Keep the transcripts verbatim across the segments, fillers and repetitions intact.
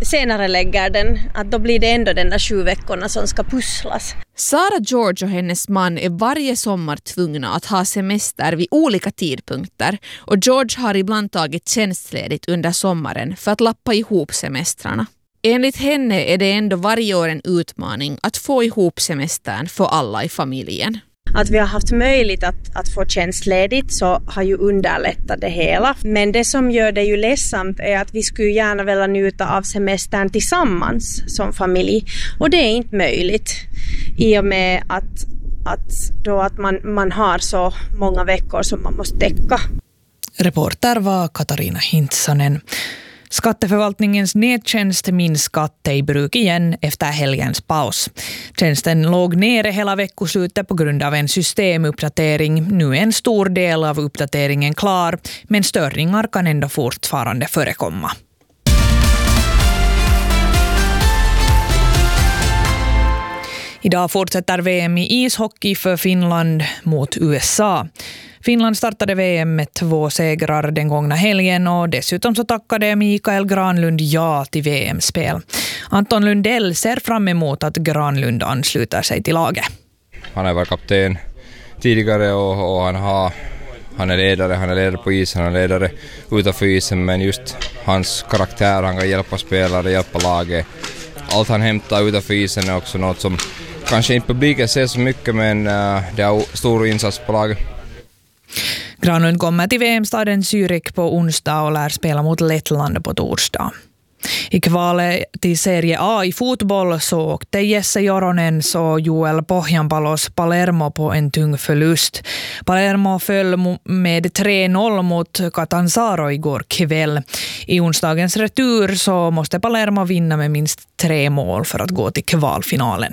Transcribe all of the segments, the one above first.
senare lägger den, att då blir det ändå den där sju veckorna som ska pusslas. Sara George och hennes man är varje sommar tvungna att ha semester vid olika tidpunkter och George har ibland tagit tjänstledigt under sommaren för att lappa ihop semestrarna. Enligt henne är det ändå varje år en utmaning att få ihop semestern för alla i familjen. Att vi har haft möjlighet att, att få tjänstledigt så har ju underlättat det hela. Men det som gör det ju ledsamt är att vi skulle gärna vilja njuta av semestern tillsammans som familj. Och det är inte möjligt i och med att, att, då att man, man har så många veckor som man måste täcka. Reporter var Katarina Hintsanen. Skatteförvaltningens nättjänst minskade i bruk igen efter helgens paus. Tjänsten låg nere hela veckoslutet på grund av en systemuppdatering. Nu är en stor del av uppdateringen klar, men störningar kan ändå fortfarande förekomma. Idag fortsätter V M i ishockey för Finland mot U S A. Finland startade V M med två segrar den gångna helgen och dessutom så tackade Mikael Granlund ja till V M-spel. Anton Lundell ser fram emot att Granlund ansluter sig till laget. Han har varit kapten tidigare och, och han, har, han är ledare, han är ledare på isen, han är ledare utanför isen, men just hans karaktär, han kan hjälpa spelare, hjälpa laget. Allt han hämtar utanför isen är också något som kanske inte publiken ser så mycket, men uh, det är stor insats på laget. Granlund kommer till V M-staden Zürich på onsdag och lär spela mot Lettland på torsdag. I kvalet till Serie A i fotboll så åkte Jesse Joronens och Joel Pohjanpalos Palermo på en tung förlust. Palermo föll med tre noll mot Catanzaro igår kväll. I onsdagens retur så måste Palermo vinna med minst tre mål för att gå till kvalfinalen.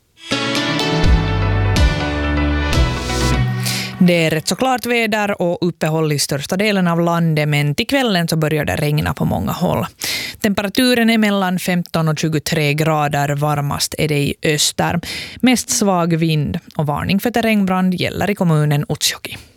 Det är rätt så klart väder och uppehåll i största delen av landet, men till kvällen så börjar det regna på många håll. Temperaturen är mellan femton och tjugotre grader, varmast är det i öster. Mest svag vind och varning för terrängbrand gäller i kommunen Utsjoki.